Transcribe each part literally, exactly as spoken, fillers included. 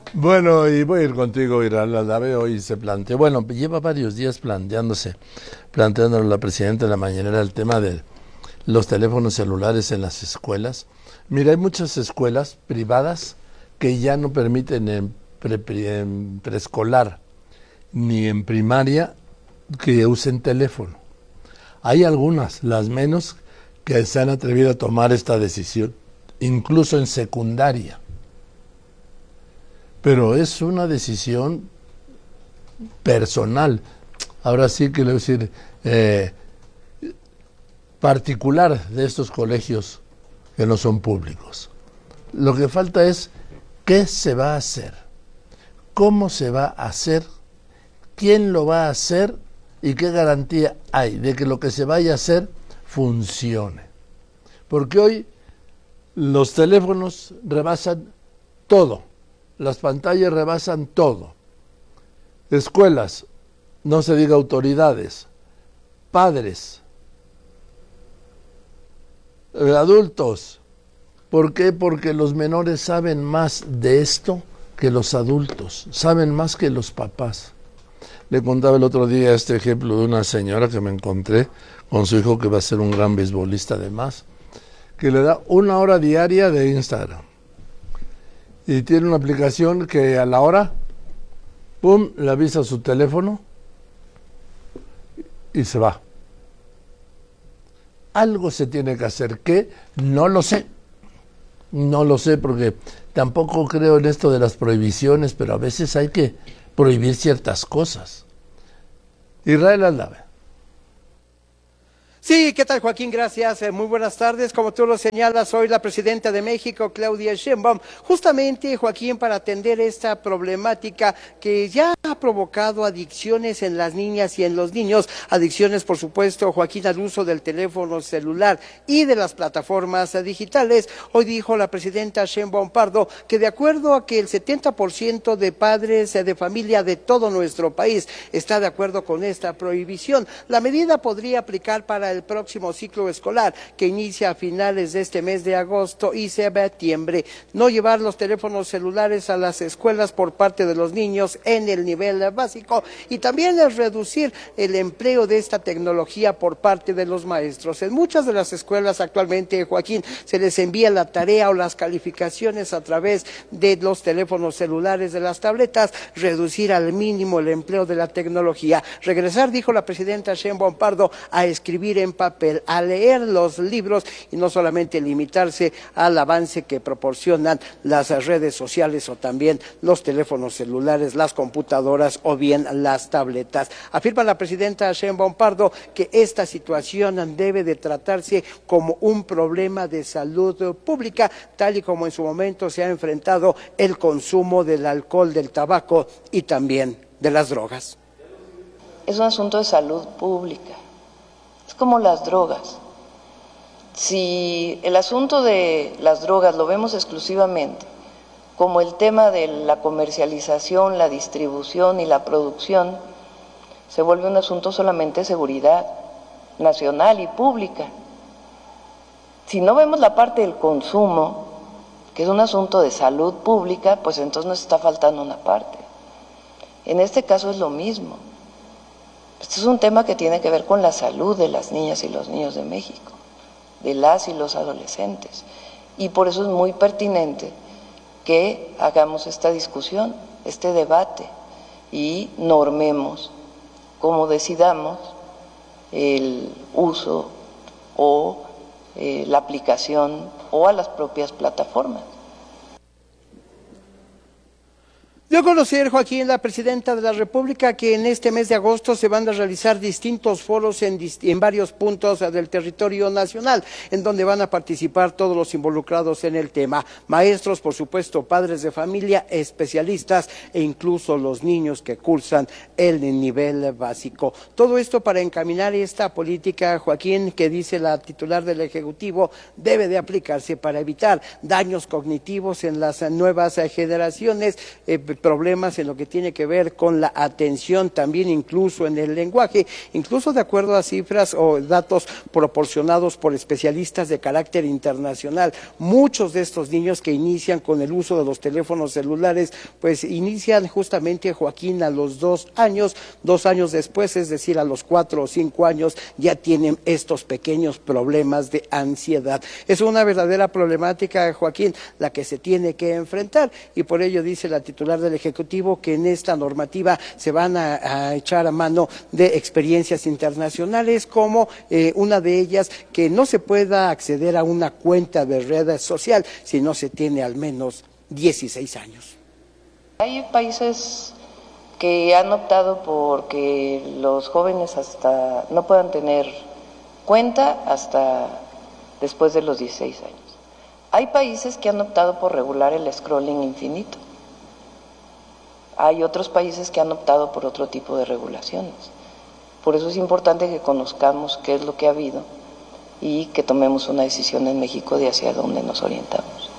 Bueno, y voy a ir contigo, Irán Aldave. Hoy se planteó, bueno, lleva varios días planteándose, planteando la presidenta de la mañanera el tema de los teléfonos celulares en las escuelas. Mira, hay muchas escuelas privadas que ya no permiten en, pre, pre, en preescolar ni en primaria que usen teléfono. Hay algunas, las menos, que se han atrevido a tomar esta decisión, incluso en secundaria. Pero es una decisión personal, ahora sí que le voy a decir, eh, particular de estos colegios que no son públicos. Lo que falta es qué se va a hacer, cómo se va a hacer, quién lo va a hacer y qué garantía hay de que lo que se vaya a hacer funcione. Porque hoy los teléfonos rebasan todo, las pantallas rebasan todo. Escuelas, no se diga autoridades, padres, adultos. ¿Por qué? Porque los menores saben más de esto que los adultos, saben más que los papás. Le contaba el otro día este ejemplo de una señora que me encontré con su hijo, que va a ser un gran beisbolista además, que le da una hora diaria de Instagram. Y tiene una aplicación que a la hora, pum, le avisa a su teléfono y se va. Algo se tiene que hacer, ¿qué? No lo sé. No lo sé porque tampoco creo en esto de las prohibiciones, pero a veces hay que prohibir ciertas cosas. Israel Aldave. Sí, ¿qué tal, Joaquín? Gracias. Eh, muy buenas tardes. Como tú lo señalas, soy la presidenta de México, Claudia Sheinbaum. Justamente, Joaquín, para atender esta problemática que ya ha provocado adicciones en las niñas y en los niños. Adicciones, por supuesto, Joaquín, al uso del teléfono celular y de las plataformas digitales. Hoy dijo la presidenta Sheinbaum Pardo que de acuerdo a que el setenta por ciento de padres de familia de todo nuestro país está de acuerdo con esta prohibición, la medida podría aplicar para el el próximo ciclo escolar que inicia a finales de este mes de agosto y septiembre. No llevar los teléfonos celulares a las escuelas por parte de los niños en el nivel básico y también es reducir el empleo de esta tecnología por parte de los maestros. En muchas de las escuelas actualmente, Joaquín, se les envía la tarea o las calificaciones a través de los teléfonos celulares, de las tabletas, reducir al mínimo el empleo de la tecnología. Regresar, dijo la presidenta Sheinbaum Pardo, a escribir en papel, a leer los libros y no solamente limitarse al avance que proporcionan las redes sociales o también los teléfonos celulares, las computadoras o bien las tabletas. Afirma la presidenta Sheinbaum Pardo que esta situación debe de tratarse como un problema de salud pública, tal y como en su momento se ha enfrentado el consumo del alcohol, del tabaco y también de las drogas. Es un asunto de salud pública. Es como las drogas. Si el asunto de las drogas lo vemos exclusivamente como el tema de la comercialización, la distribución y la producción, se vuelve un asunto solamente de seguridad nacional y pública. Si no vemos la parte del consumo, que es un asunto de salud pública, pues entonces nos está faltando una parte. En este caso es lo mismo. Este es un tema que tiene que ver con la salud de las niñas y los niños de México, de las y los adolescentes. Y por eso es muy pertinente que hagamos esta discusión, este debate, y normemos, como decidamos, el uso o eh, la aplicación o a las propias plataformas. Dio a conocer, Joaquín, la presidenta de la República, que en este mes de agosto se van a realizar distintos foros en, en varios puntos del territorio nacional, en donde van a participar todos los involucrados en el tema. Maestros, por supuesto, padres de familia, especialistas e incluso los niños que cursan el nivel básico. Todo esto para encaminar esta política, Joaquín, que dice la titular del Ejecutivo, debe de aplicarse para evitar daños cognitivos en las nuevas generaciones, eh, problemas en lo que tiene que ver con la atención, también incluso en el lenguaje, incluso de acuerdo a cifras o datos proporcionados por especialistas de carácter internacional. Muchos de estos niños que inician con el uso de los teléfonos celulares, pues inician justamente, Joaquín, a los dos años, dos años después, es decir, a los cuatro o cinco años, ya tienen estos pequeños problemas de ansiedad. Es una verdadera problemática, Joaquín, la que se tiene que enfrentar, y por ello dice la titular del Ejecutivo que en esta normativa se van a, a echar a mano de experiencias internacionales, como eh, una de ellas, que no se pueda acceder a una cuenta de red social si no se tiene al menos dieciséis años. Hay países que han optado por que los jóvenes hasta no puedan tener cuenta hasta después de los dieciséis años. Hay países que han optado por regular el scrolling infinito. Hay otros países que han optado por otro tipo de regulaciones. Por eso es importante que conozcamos qué es lo que ha habido y que tomemos una decisión en México de hacia dónde nos orientamos.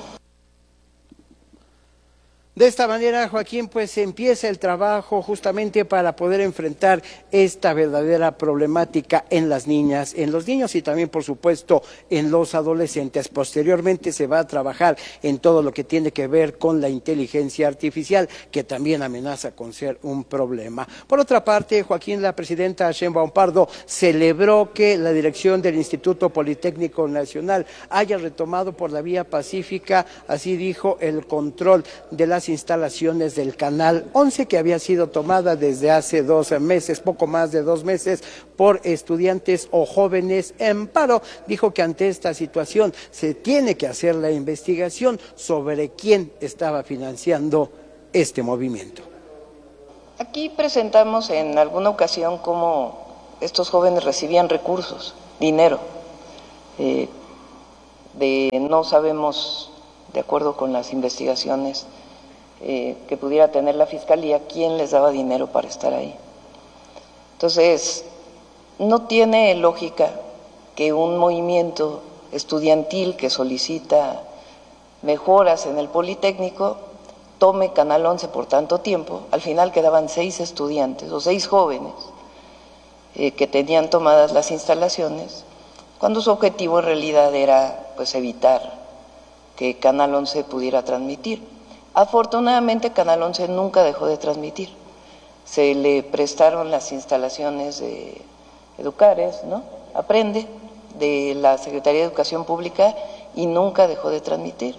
De esta manera, Joaquín, pues empieza el trabajo justamente para poder enfrentar esta verdadera problemática en las niñas, en los niños y también, por supuesto, en los adolescentes. Posteriormente se va a trabajar en todo lo que tiene que ver con la inteligencia artificial, que también amenaza con ser un problema. Por otra parte, Joaquín, la presidenta Sheinbaum Pardo celebró que la dirección del Instituto Politécnico Nacional haya retomado por la vía pacífica, así dijo, el control de las instalaciones del Canal once, que había sido tomada desde hace dos meses, poco más de dos meses, por estudiantes o jóvenes en paro. Dijo que ante esta situación se tiene que hacer la investigación sobre quién estaba financiando este movimiento. Aquí presentamos en alguna ocasión cómo estos jóvenes recibían recursos, dinero, eh, de no sabemos, de acuerdo con las investigaciones Eh, que pudiera tener la Fiscalía, quién les daba dinero para estar ahí. Entonces, no tiene lógica que un movimiento estudiantil que solicita mejoras en el Politécnico tome Canal once por tanto tiempo. Al final quedaban seis estudiantes o seis jóvenes eh, que tenían tomadas las instalaciones, cuando su objetivo en realidad era pues evitar que Canal once pudiera transmitir. Afortunadamente, Canal once nunca dejó de transmitir. Se le prestaron las instalaciones de Educares, ¿no? Aprende, de la Secretaría de Educación Pública, y nunca dejó de transmitir.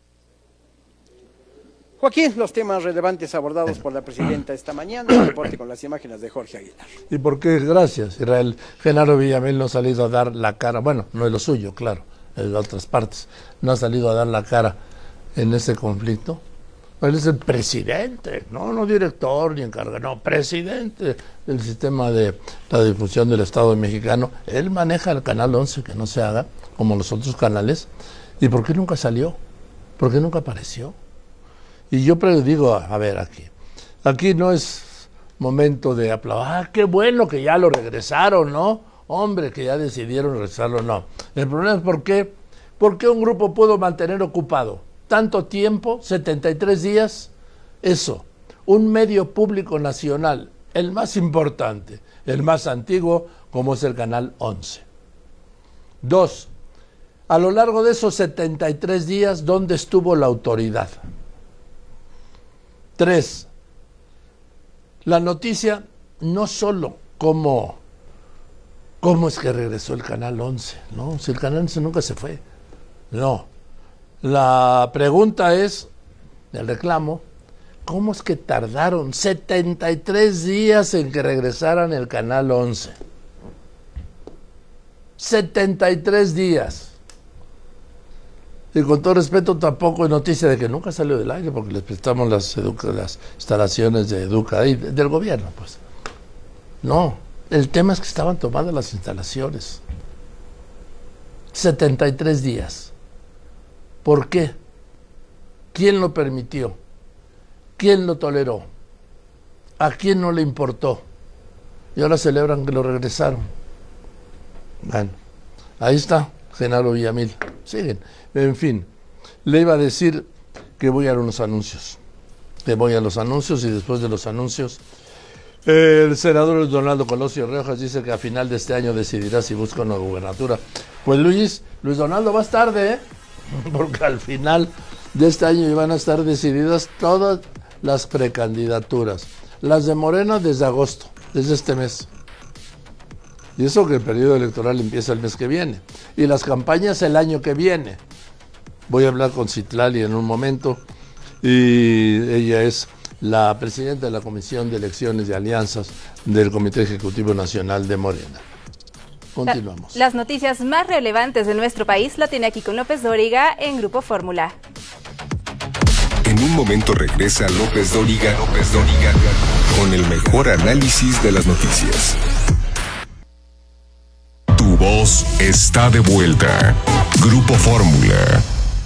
Joaquín, los temas relevantes abordados por la presidenta esta mañana, el reporte con las imágenes de Jorge Aguilar. ¿Y por qué? Gracias, Israel. Genaro Villamil no ha salido a dar la cara, bueno, no es lo suyo, claro, es de otras partes, no ha salido a dar la cara en ese conflicto. Él es el presidente, no, no director ni encargado, no, presidente del sistema de la difusión del Estado mexicano. Él maneja el Canal once, que no se haga como los otros canales. ¿Y por qué nunca salió? ¿Por qué nunca apareció? Y yo digo, a ver, aquí, aquí no es momento de aplaudir, ah, qué bueno que ya lo regresaron, ¿no? Hombre, que ya decidieron regresarlo, no. El problema es por qué, ¿por qué un grupo pudo mantener ocupado tanto tiempo, setenta y tres días? Eso, un medio público nacional, el más importante, el más antiguo, como es el Canal once. Dos, a lo largo de esos setenta y tres días, ¿dónde estuvo la autoridad? Tres, la noticia, no solo cómo, cómo es que regresó el Canal once, ¿no? Si el Canal once nunca se fue, no. La pregunta es, el reclamo, ¿cómo es que tardaron setenta y tres días en que regresaran el Canal once? setenta y tres días. Y con todo respeto, tampoco es noticia de que nunca salió del aire, porque les prestamos las, educa, las instalaciones de Educa, y del gobierno, pues. No, el tema es que estaban tomadas las instalaciones. setenta y tres días. ¿Por qué? ¿Quién lo permitió? ¿Quién lo toleró? ¿A quién no le importó? Y ahora celebran que lo regresaron. Bueno, ahí está, Genaro Villamil. Siguen. En fin, le iba a decir que voy a dar unos anuncios. que voy a los anuncios y después de los anuncios el senador Luis Donaldo Colosio Riojas dice que a final de este año decidirá si busca una gubernatura. Pues Luis, Luis Donaldo, vas tarde, ¿eh? Porque al final de este año iban a estar decididas todas las precandidaturas. Las de Morena desde agosto, desde este mes. Y eso que el periodo electoral empieza el mes que viene. Y las campañas el año que viene. Voy a hablar con Citlali en un momento. Y ella es la presidenta de la Comisión de Elecciones y Alianzas del Comité Ejecutivo Nacional de Morena. Continuamos. La, las noticias más relevantes de nuestro país la tiene aquí con López Dóriga en Grupo Fórmula. En un momento regresa López Dóriga, López Dóriga, con el mejor análisis de las noticias. Tu voz está de vuelta. Grupo Fórmula.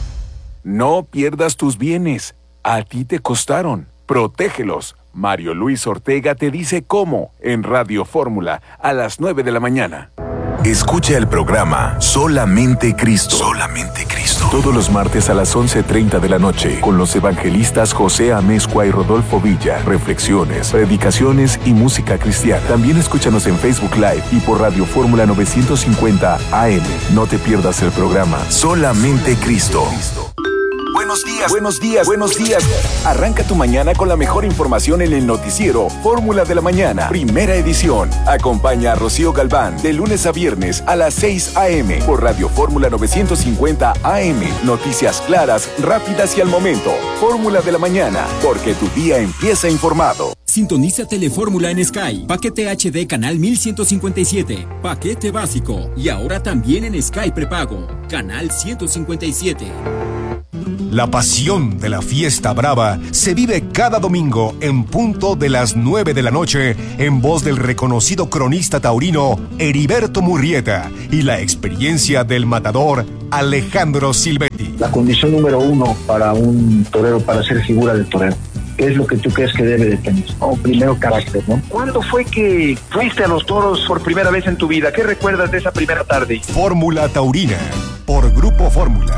No pierdas tus bienes. A ti te costaron. Protégelos. Mario Luis Ortega te dice cómo en Radio Fórmula a las nueve de la mañana. Escucha el programa Solamente Cristo. Solamente Cristo. Todos los martes a las once treinta de la noche con los evangelistas José Amezcua y Rodolfo Villa. Reflexiones, predicaciones y música cristiana. También escúchanos en Facebook Live y por Radio Fórmula novecientos cincuenta A M. No te pierdas el programa Solamente Cristo. Buenos días, buenos días, buenos días. Arranca tu mañana con la mejor información en el noticiero Fórmula de la Mañana, primera edición. Acompaña a Rocío Galván de lunes a viernes a las seis a eme por Radio Fórmula novecientos cincuenta A M. Noticias claras, rápidas y al momento. Fórmula de la Mañana, porque tu día empieza informado. Sintoniza Telefórmula en Sky. Paquete H D Canal mil ciento cincuenta y siete. Paquete básico. Y ahora también en Sky Prepago. Canal ciento cincuenta y siete. La pasión de la fiesta brava se vive cada domingo en punto de las nueve de la noche en voz del reconocido cronista taurino Heriberto Murrieta y la experiencia del matador Alejandro Silvetti. La condición número uno para un torero, para ser figura de torero, ¿qué es lo que tú crees que debe de tener? Oh, primero, carácter, ¿no? ¿Cuándo fue que fuiste a los toros por primera vez en tu vida? ¿Qué recuerdas de esa primera tarde? Fórmula Taurina, por Grupo Fórmula.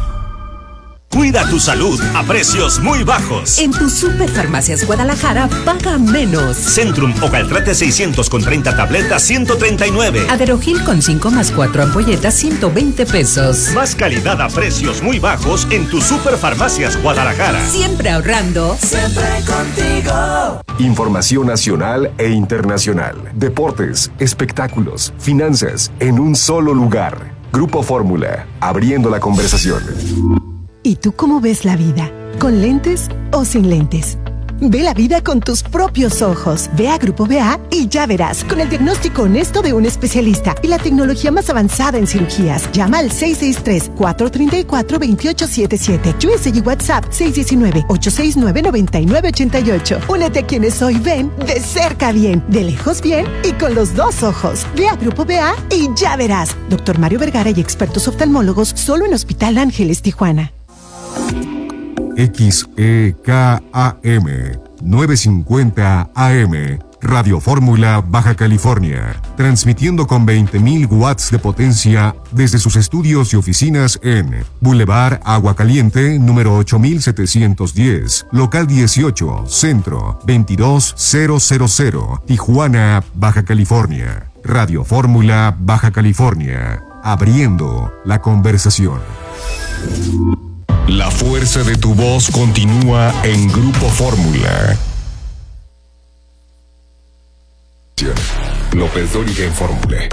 Cuida tu salud a precios muy bajos. En tu Superfarmacias Guadalajara, paga menos. Centrum o Caltrate seiscientos con treinta tabletas, ciento treinta y nueve. Aderogil con cinco más cuatro ampolletas, ciento veinte pesos. Más calidad a precios muy bajos en tu Superfarmacias Guadalajara. Siempre ahorrando. Siempre contigo. Información nacional e internacional. Deportes, espectáculos, finanzas, en un solo lugar. Grupo Fórmula, abriendo la conversación. ¿Y tú cómo ves la vida? ¿Con lentes o sin lentes? Ve la vida con tus propios ojos. Ve a Grupo B A y ya verás, con el diagnóstico honesto de un especialista y la tecnología más avanzada en cirugías. Llama al seis seis tres, cuatro tres cuatro, dos ocho siete siete. U S y WhatsApp seis uno nueve, ocho seis nueve, nueve nueve ocho ocho. Únete a quienes hoy ven de cerca bien, de lejos bien y con los dos ojos. Ve a Grupo B A y ya verás. Doctor Mario Vergara y expertos oftalmólogos solo en Hospital Ángeles, Tijuana. X E K A M novecientos cincuenta A M, Radio Fórmula, Baja California, transmitiendo con veinte mil watts de potencia desde sus estudios y oficinas en Boulevard Agua Caliente, número ocho mil setecientos diez, local dieciocho, Centro, veintidós mil, Tijuana, Baja California. Radio Fórmula, Baja California, abriendo la conversación. La fuerza de tu voz continúa en Grupo Fórmula. López Dóriga en Fórmula.